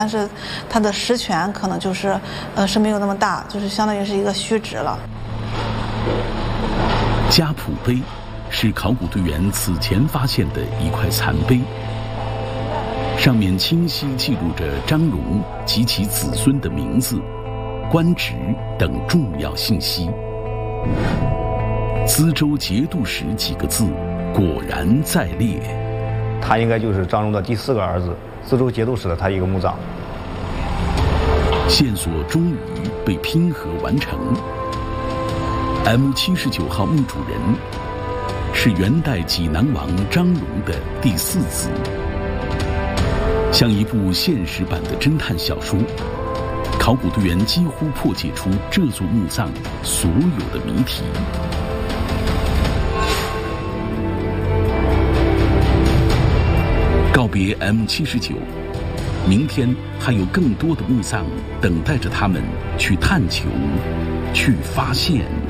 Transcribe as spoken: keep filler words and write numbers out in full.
但是它的实权可能就是呃是没有那么大，就是相当于是一个虚值了。 家谱碑是考古队员此前发现的一块残碑，上面清晰记录着张荣及其子孙的名字、官职等重要信息。资州节度使几个字果然在列， 他应该就是张荣的第四个儿子，资州节度使的他一个墓葬。 线索终于被拼合完成。M 七十九号墓主人是元代济南王张荣的第四子。像一部现实版的侦探小说，考古队员几乎破解出这座墓葬所有的谜题。告别 M 七十九，明天还有更多的墓葬等待着他们去探求、去发现。